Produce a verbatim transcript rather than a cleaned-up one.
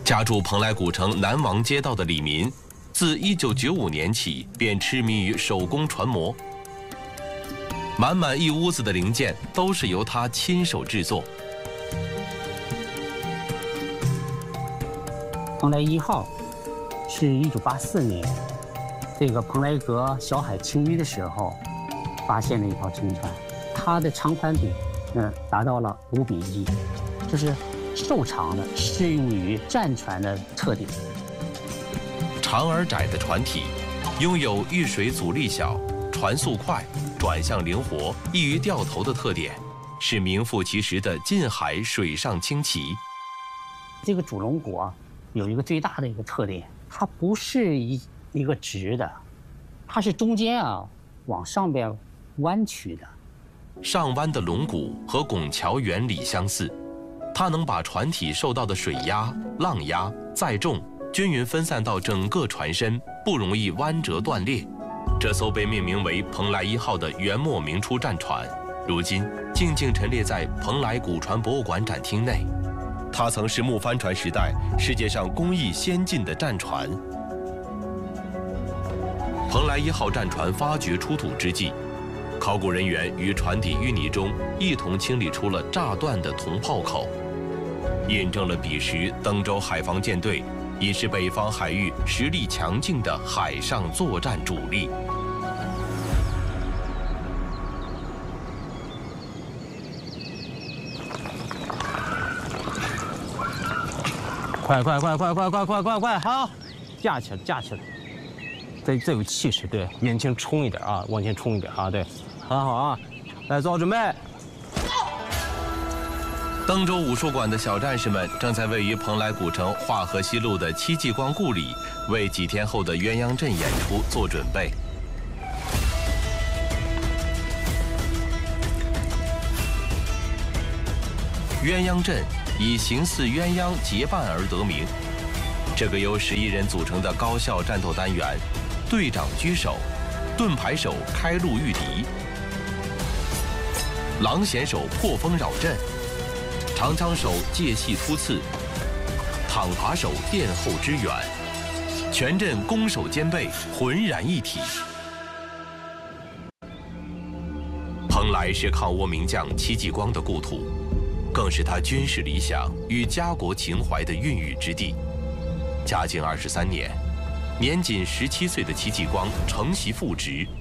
家住蓬莱古城南王街道的李民，自一九九五年起便痴迷于手工船模，满满一屋子的零件都是由他亲手制作。 蓬莱一号是一九八四年，这个蓬莱阁小海清淤的时候，发现了一条沉船，它的长宽比，嗯，达到了五比一，就是瘦长的，适用于战船的特点。 长而窄的船体，拥有遇水阻力小、船速快、转向灵活、易于掉头的特点，是名副其实的近海水上轻骑。 这个主龙骨啊，有一个最大的一个特点，它不是一一个直的，它是中间啊往上边弯曲的。 上弯的龙骨和拱桥原理相似，它能把船体受到的水压、浪压、载重均匀分散到整个船身，不容易弯折断裂。这艘被命名为蓬莱一号的元末明初战船，如今静静陈列在蓬莱古船博物馆展厅内。它曾是木帆船时代世界上工艺先进的战船。蓬莱一号战船发掘出土之际，考古人员于船底淤泥中一同清理出了炸断的铜炮口，印证了彼时登州海防舰队已是北方海域实力强劲的海上作战主力。 快快快快快快快快快！好，架起来，架起来。这这有气势，对，眼睛冲一点啊，往前冲一点啊，对，很好啊。来，做好准备。 登州武术馆的小战士们正在位于蓬莱古城化河西路的戚继光故里，为几天后的鸳鸯阵演出做准备。鸳鸯阵以形似鸳鸯结伴而得名。这个由十一人组成的高效战斗单元，队长居首，盾牌手开路御敌，狼弦手破风扰阵，长枪手借隙突刺，躺耙手殿后支援，全阵攻守兼备，浑然一体。蓬莱是抗倭名将戚继光的故土，更是他军事理想与家国情怀的孕育之地。嘉靖二十三年，年仅十七岁的戚继光承袭父职，